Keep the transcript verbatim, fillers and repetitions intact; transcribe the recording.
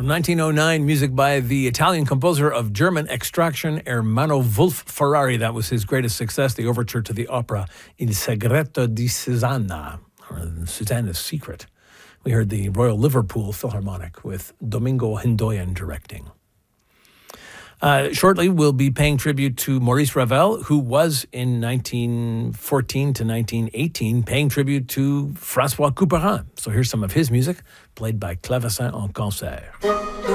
from nineteen oh nine, music by the Italian composer of German extraction, Ermanno Wolf Ferrari. That was his greatest success, the overture to the opera Il Segreto di Susanna, or Susanna's Secret. We heard the Royal Liverpool Philharmonic with Domingo Hindoyan directing. Uh, shortly, we'll be paying tribute to Maurice Ravel, who was in nineteen fourteen to nineteen eighteen paying tribute to François Couperin. So here's some of his music, played by Clavecin en Concert.